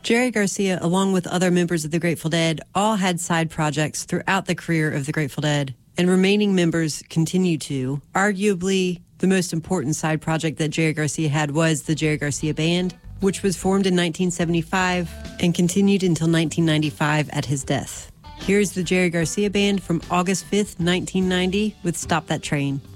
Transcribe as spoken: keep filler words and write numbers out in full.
Jerry Garcia, along with other members of the Grateful Dead, all had side projects throughout the career of the Grateful Dead, and remaining members continue to. Arguably, the most important side project that Jerry Garcia had was the Jerry Garcia Band, which was formed in nineteen seventy-five and continued until nineteen ninety-five at his death. Here's the Jerry Garcia Band from August fifth, nineteen ninety with Stop That Train.